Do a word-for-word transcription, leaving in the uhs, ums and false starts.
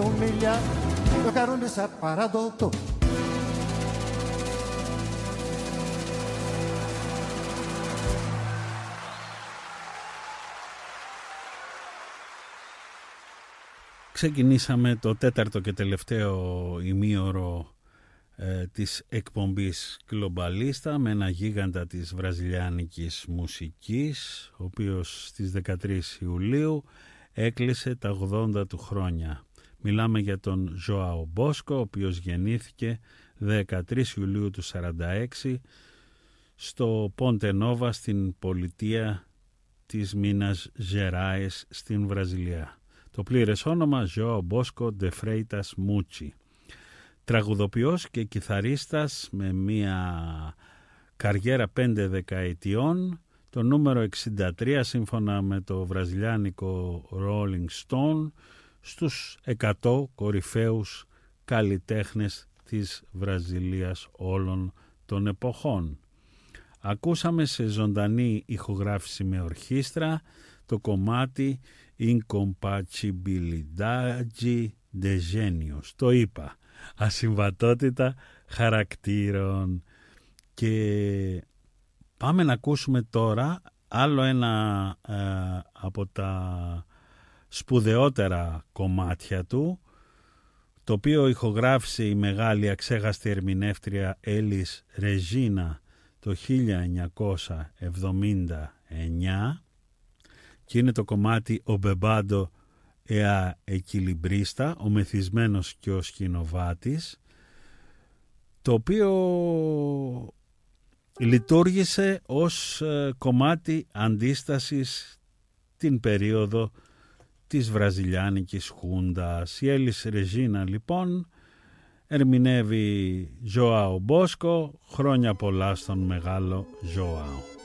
humilhar. Eu quero me separar, doutor. Ξεκινήσαμε το τέταρτο και τελευταίο ημίωρο ε, της εκπομπής Γκλομπαλίστα με ένα γίγαντα της βραζιλιάνικης μουσικής, ο οποίος στις δεκατρείς Ιουλίου έκλεισε τα ογδόντα του χρόνια. Μιλάμε για τον Ζωάο Μπόσκο, ο οποίος γεννήθηκε δεκατρείς Ιουλίου του σαράντα έξι στο Πόντε Νόβα στην πολιτεία της Μίνας Ζεράες στην Βραζιλία. Το πλήρες όνομα Ζωάο Μπόσκο ντε Φρέιτας Μούτσι. Τραγουδοποιός και κιθαρίστας με μια καριέρα πέντε δεκαετιών, το νούμερο εξήντα τρία σύμφωνα με το βραζιλιάνικο Rolling Stone στους εκατό κορυφαίους καλλιτέχνες της Βραζιλίας όλων των εποχών. Ακούσαμε σε ζωντανή ηχογράφηση με ορχήστρα το κομμάτι Incompatibilidade de Genios. Το είπα, ασυμβατότητα χαρακτήρων. Και πάμε να ακούσουμε τώρα άλλο ένα ε, από τα σπουδαιότερα κομμάτια του, το οποίο ηχογράφησε η μεγάλη αξέχαστη ερμηνεύτρια Έλις Ρεζίνα το χίλια εννιακόσια εβδομήντα εννιά, και είναι το κομμάτι «Ο Μπεμπάντο Εα Εκιλιμπρίστα», ο μεθυσμένος και ο σκηνοβάτης, το οποίο λειτουργήσε ως κομμάτι αντίστασης την περίοδο της βραζιλιάνικης χούντας. Η Έλις Ρεζίνα λοιπόν ερμηνεύει Ζωάο Μπόσκο, χρόνια πολλά στον μεγάλο Ζωάο.